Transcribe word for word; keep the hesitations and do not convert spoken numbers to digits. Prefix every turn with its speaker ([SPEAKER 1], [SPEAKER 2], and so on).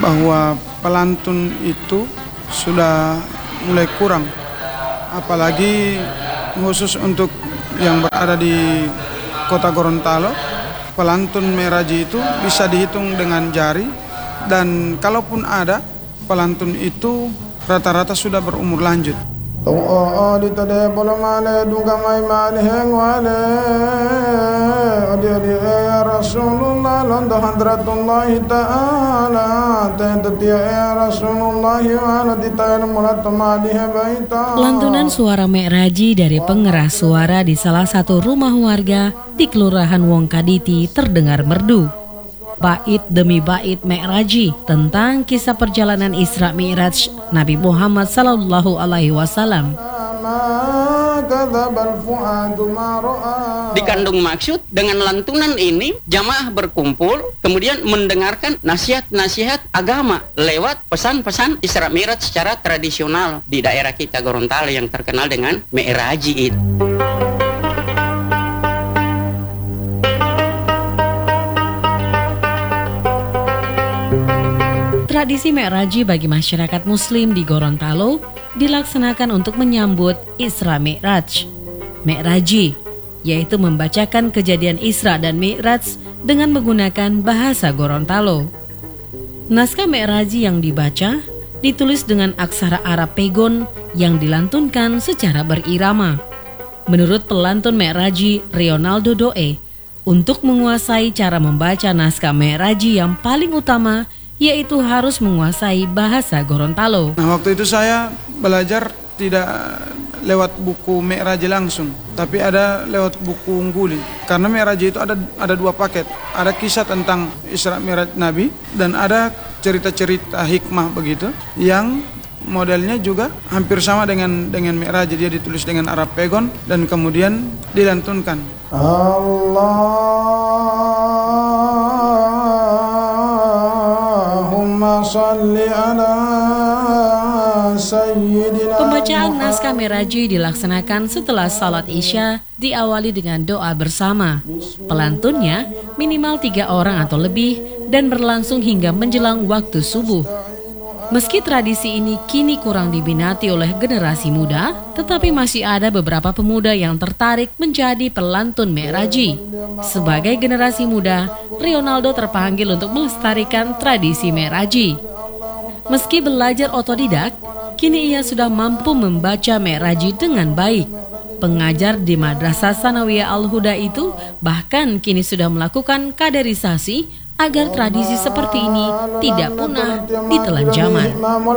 [SPEAKER 1] bahwa pelantun itu sudah mulai kurang, apalagi khusus untuk yang berada di kota Gorontalo. Pelantun Mi'raji itu bisa dihitung dengan jari, dan kalaupun ada pelantun itu rata-rata sudah berumur lanjut.
[SPEAKER 2] Lantunan suara Mi'raji dari pengeras suara di salah satu rumah warga di Kelurahan Wongkaditi terdengar merdu. Bait demi bait Mi'raji tentang kisah perjalanan Isra Mi'raj Nabi Muhammad sallallahu alaihi wasallam.
[SPEAKER 3] Dikandung maksud dengan lantunan ini, jamaah berkumpul kemudian mendengarkan nasihat-nasihat agama lewat pesan-pesan Isra Mi'raj secara tradisional di daerah kita Gorontalo yang terkenal dengan Mi'raji itu.
[SPEAKER 2] Tradisi Mi'raji bagi masyarakat Muslim di Gorontalo dilaksanakan untuk menyambut Isra Mi'raj. Mi'raji, yaitu membacakan kejadian Isra dan Mi'raj dengan menggunakan bahasa Gorontalo. Naskah Mi'raji yang dibaca ditulis dengan aksara Arab Pegon yang dilantunkan secara berirama. Menurut pelantun Mi'raji Rionaldo Doe, untuk menguasai cara membaca naskah Mi'raji yang paling utama yaitu harus menguasai bahasa Gorontalo.
[SPEAKER 1] Nah, waktu itu saya belajar tidak lewat buku Mi'raji langsung, tapi ada lewat buku Ungguli. Karena Mi'raji itu ada ada dua paket. Ada kisah tentang Isra Mi'raj Nabi dan ada cerita-cerita hikmah begitu yang modelnya juga hampir sama dengan dengan Mi'raji. Dia ditulis dengan Arab Pegon dan kemudian dilantunkan. Allah
[SPEAKER 2] Pembacaan naskah Mi'raji dilaksanakan setelah salat Isya, diawali dengan doa bersama. Pelantunnya minimal tiga orang atau lebih dan berlangsung hingga menjelang waktu subuh. Meski tradisi ini kini kurang diminati oleh generasi muda, tetapi masih ada beberapa pemuda yang tertarik menjadi pelantun Mi'raji. Sebagai generasi muda, Rionaldo terpanggil untuk melestarikan tradisi Mi'raji. Meski belajar otodidak, kini ia sudah mampu membaca Mi'raji dengan baik. Pengajar di Madrasah Sanawiyah Al-Huda itu bahkan kini sudah melakukan kaderisasi agar tradisi seperti ini tidak punah ditelan zaman.